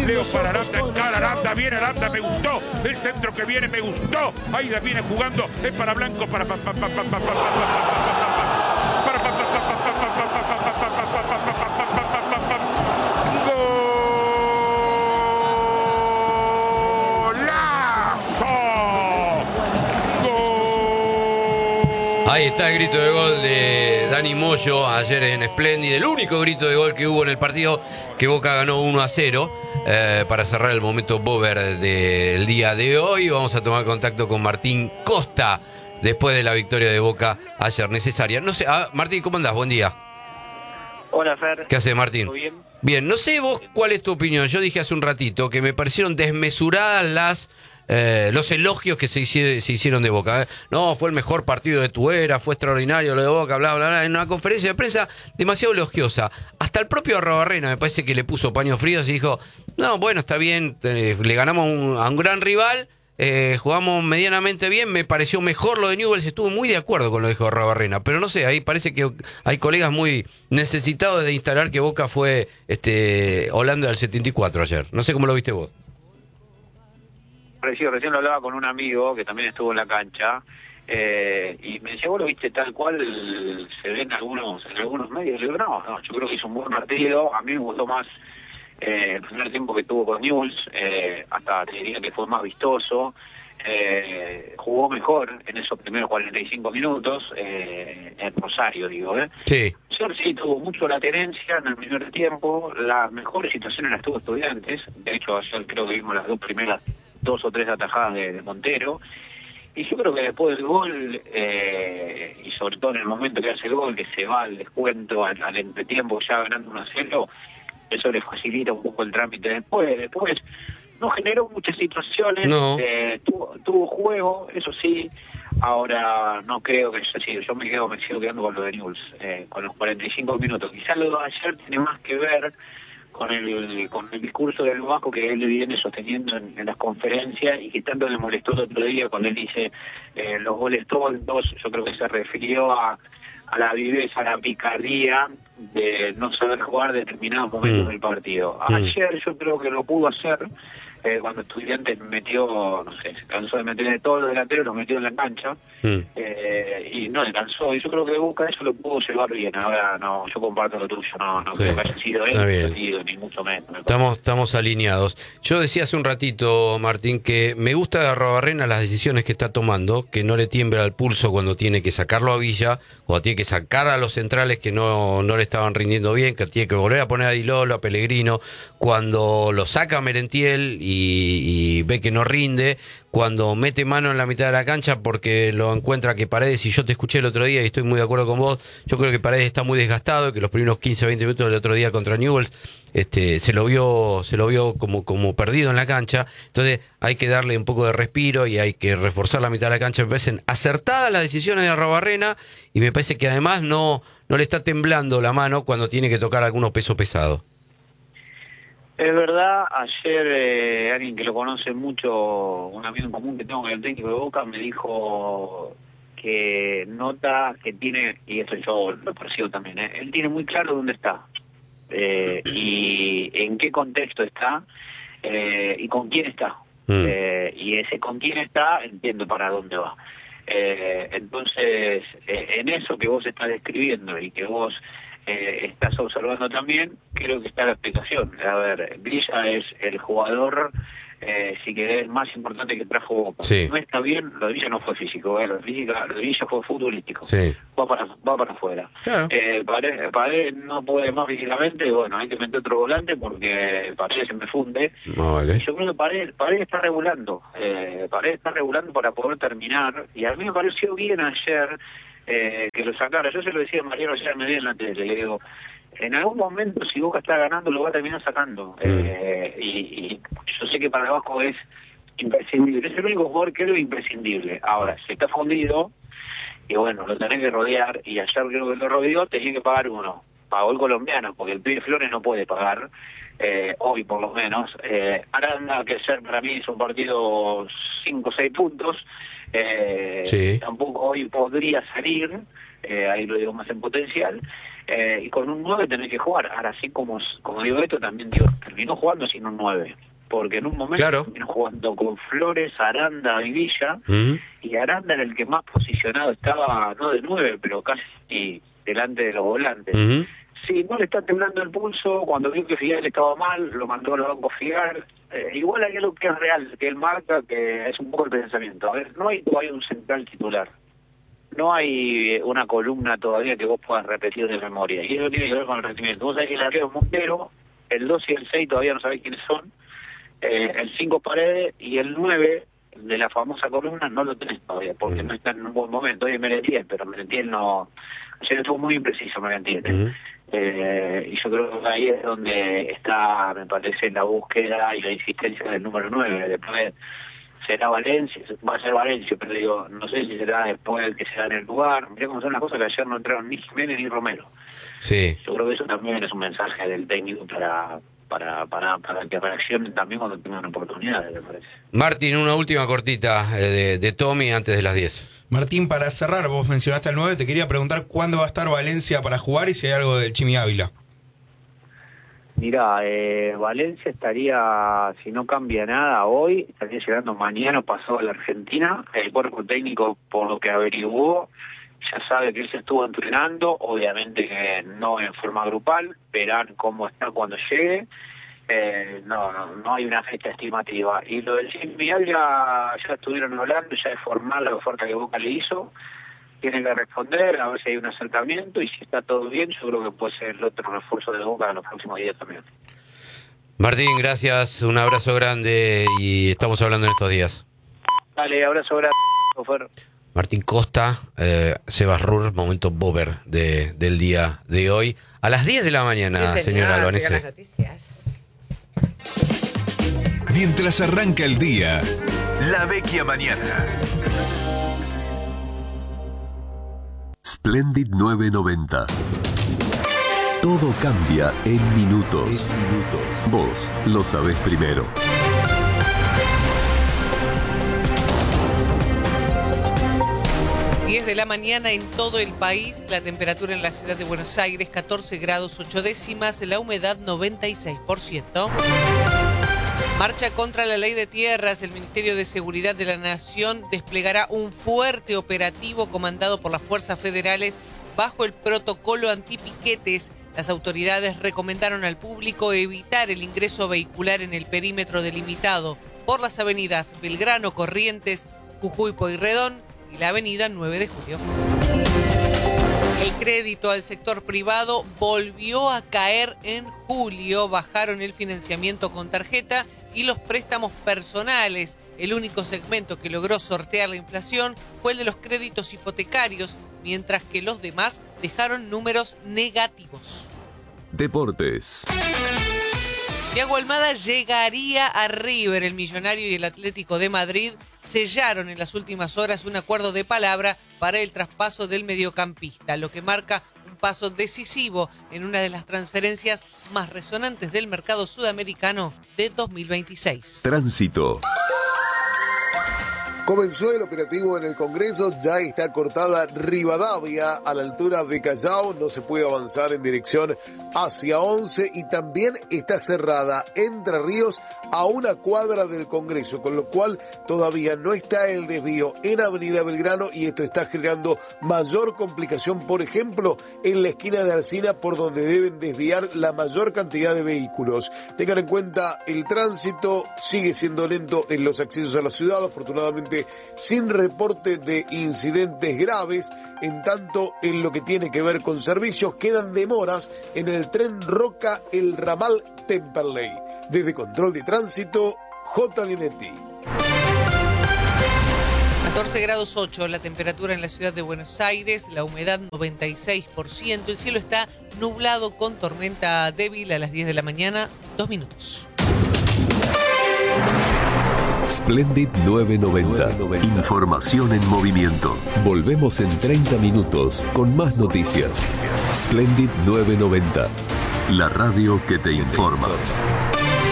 Leo para Aranda, encara Aranda, viene Aranda, me gustó. El centro que viene me gustó. Ahí la viene jugando, es para Blanco, para Ahí está el grito de gol de Dani Moyo ayer en Espléndida, el único grito de gol que hubo en el partido, que Boca ganó 1-0 para cerrar el momento Bober del día de hoy. Vamos a tomar contacto con Martín Costa después de la victoria de Boca ayer necesaria. No sé, Martín, ¿cómo andás? Buen día. Hola, Fer. ¿Qué haces, Martín? ¿Todo bien? Bien, no sé vos cuál es tu opinión. Yo dije hace un ratito que me parecieron desmesuradas los elogios que se hicieron de Boca. No, fue el mejor partido de tu era, fue extraordinario lo de Boca, bla, bla, bla. En una conferencia de prensa demasiado elogiosa. Hasta el propio Arrobarrena me parece que le puso paños fríos y dijo, no, bueno, está bien, le ganamos a un gran rival, jugamos medianamente bien, me pareció mejor lo de Newell's, estuvo muy de acuerdo con lo que dijo Arrobarrena, pero no sé, ahí parece que hay colegas muy necesitados de instalar que Boca fue Holanda del 74 ayer. No sé cómo lo viste vos. Recién lo hablaba con un amigo que también estuvo en la cancha y me decía, vos lo viste tal cual se ve en algunos medios. Le digo, no, yo creo que hizo un buen partido. A mí me gustó más el primer tiempo que tuvo con Newell's, hasta te diría que fue más vistoso. Jugó mejor en esos primeros 45 minutos, en Rosario, digo, Sí. Sí, tuvo mucho la tenencia en el primer tiempo. Las mejores situaciones las tuvo Estudiantes. De hecho, ayer creo que vimos las dos o tres atajadas de Montero. Y yo creo que después del gol, y sobre todo en el momento que hace el gol, que se va al descuento, al entretiempo, ya ganando 1-0, eso le facilita un poco el trámite después. No generó muchas situaciones, No. tuvo juego, eso sí. Ahora no creo que yo me sigo quedando con lo de Newell's, con los 45 minutos. Quizás lo de ayer tiene más que ver con el discurso del Vasco que él viene sosteniendo en las conferencias y que tanto le molestó el otro día cuando él dice los goles tontos. Yo creo que se refirió a la viveza, a la picardía de no saber jugar determinados momentos del partido. Ayer yo creo que lo pudo hacer cuando Estudiantes metió, no sé, se cansó de meter de todos los delanteros, los metió en la cancha y no le cansó. Y yo creo que Boca eso lo pudo llevar bien. Ahora no, yo comparto lo tuyo, no creo que haya sido él, ni mucho menos. Estamos alineados. Yo decía hace un ratito, Martín, que me gusta de Arrobarrena las decisiones que está tomando, que no le tiembla el pulso cuando tiene que sacarlo a Villa, cuando tiene que sacar a los centrales que no le estaban rindiendo bien, que tiene que volver a poner a Dilolo, a Pellegrino, cuando lo saca a Merentiel y ve que no rinde, cuando mete mano en la mitad de la cancha porque lo encuentra que Paredes, y yo te escuché el otro día y estoy muy de acuerdo con vos, yo creo que Paredes está muy desgastado, que los primeros 15-20 minutos del otro día contra Newell's se lo vio como perdido en la cancha. Entonces hay que darle un poco de respiro y hay que reforzar la mitad de la cancha. Me parecen acertadas las decisiones de Arrobarrena y me parece que además no le está temblando la mano cuando tiene que tocar algunos pesos pesados. Es verdad, ayer alguien que lo conoce mucho, un amigo en común que tengo con el técnico de Boca, me dijo que nota que tiene, y eso yo lo percibo también, él tiene muy claro dónde está, y en qué contexto está, y con quién está. Y ese con quién está, entiendo para dónde va. Entonces, en eso que vos estás describiendo y que vos estás observando también, creo que está la explicación. A ver, Villa es el jugador, si querés, más importante que trajo Boca. Sí. No está bien, lo de Villa no fue físico, lo de Villa fue futbolístico. Sí. Va para afuera. Claro. Paredes no puede más físicamente, bueno, hay que meter otro volante porque Paredes se me funde. No, vale. Yo creo que Paredes está regulando, para poder terminar, y a mí me pareció bien ayer que lo sacara. Yo se lo decía a Mariano ayer me en la tele, le digo, en algún momento si Boca está ganando lo va a terminar sacando, y yo sé que para Vasco es imprescindible, es el único jugador que es imprescindible. Ahora, si está fundido y bueno, lo tenés que rodear, y ayer creo que lo rodeó, tenía que pagar uno, pagó el colombiano, porque el pibe Flores no puede pagar, hoy por lo menos. Aranda, que ayer para mí hizo un partido 5 o 6 puntos, Sí. tampoco hoy podría salir, ahí lo digo más en potencial, Y con un 9 tenés que jugar. Ahora, así como digo esto, también digo, terminó jugando sin un 9. Porque en un momento terminó jugando con Flores, Aranda y Villa. Y Aranda era el que más posicionado estaba, no de 9, pero casi delante de los volantes. Sí, no le está temblando el pulso. Cuando vio que Figal estaba mal, lo mandó al banco Figal. Igual hay algo que es real, que él marca, que es un poco el pensamiento. A ver, no hay todavía un central titular. No hay una columna todavía que vos puedas repetir de memoria. Y eso tiene que ver con el rendimiento. Vos sabés que el arquero Montero, el 2 y el 6 todavía no sabés quiénes son. El 5 Paredes y el 9 de la famosa columna no lo tenés todavía, porque no está en un buen momento. Hoy es Merentiel, pero Merentiel no... Ayer estuvo muy impreciso Merentiel. Y yo creo que ahí es donde está, me parece, la búsqueda y la insistencia del número 9. Después será Valencia, va a ser Valencia, pero digo, no sé si será después que será en el lugar. Mirá cómo son las cosas, que ayer no entraron ni Jiménez ni Romero. Sí. Yo creo que eso también es un mensaje del técnico para que reaccionen también cuando tengan oportunidades, me parece. Martín, una última cortita de Tommy antes de las 10. Martín, para cerrar, vos mencionaste al 9, te quería preguntar cuándo va a estar Valencia para jugar y si hay algo del Chimi Ávila. Mirá, Valencia estaría, si no cambia nada hoy, estaría llegando mañana pasado a la Argentina. El cuerpo técnico, por lo que averiguó, ya sabe que él se estuvo entrenando, obviamente que no en forma grupal, verán cómo está cuando llegue. No hay una fecha estimativa. Y lo del Chimi Ávila ya estuvieron hablando, ya es formal la oferta que Boca le hizo. Tienen que responder, a ver si hay un acercamiento, y si está todo bien, yo creo que puede ser el otro refuerzo de Boca en los próximos días también. Martín, gracias, un abrazo grande y estamos hablando en estos días. Dale, abrazo grande, Ofer. Martín Costa, Sebas Rur, momento Bober del día de hoy. A las 10 de la mañana, sí, señora Albanese. Las noticias. Mientras arranca el día, La Vecchia Mañana. Splendid 990. Todo cambia en minutos. Vos lo sabés primero. De la mañana en todo el país, la temperatura en la ciudad de Buenos Aires 14 grados 8 décimas, la humedad 96%. Marcha contra la ley de tierras. El Ministerio de Seguridad de la Nación desplegará un fuerte operativo comandado por las fuerzas federales bajo el protocolo antipiquetes. Las autoridades recomendaron al público evitar el ingreso vehicular en el perímetro delimitado por las avenidas Belgrano, Corrientes, Jujuy, Pueyrredón y la avenida 9 de Julio. El crédito al sector privado volvió a caer en julio. Bajaron el financiamiento con tarjeta y los préstamos personales. El único segmento que logró sortear la inflación fue el de los créditos hipotecarios, mientras que los demás dejaron números negativos. Deportes. Thiago Almada llegaría a River. El Millonario y el Atlético de Madrid sellaron en las últimas horas un acuerdo de palabra para el traspaso del mediocampista, lo que marca un paso decisivo en una de las transferencias más resonantes del mercado sudamericano de 2026. Tránsito. Comenzó el operativo en el Congreso, ya está cortada Rivadavia a la altura de Callao, no se puede avanzar en dirección hacia 11 y también está cerrada Entre Ríos a una cuadra del Congreso, con lo cual todavía no está el desvío en Avenida Belgrano y esto está generando mayor complicación, por ejemplo, en la esquina de Alsina por donde deben desviar la mayor cantidad de vehículos. Tengan en cuenta, el tránsito sigue siendo lento en los accesos a la ciudad, afortunadamente sin reporte de incidentes graves. En tanto, en lo que tiene que ver con servicios, quedan demoras en el tren Roca, el ramal Temperley. Desde Control de Tránsito, J. Linetti. 14 grados 8 la temperatura en la ciudad de Buenos Aires, la humedad 96%, el cielo está nublado con tormenta débil a las 10 de la mañana, 2 minutos. Splendid 990. Información en movimiento. Volvemos en 30 minutos con más noticias. Splendid 990. La radio que te informa.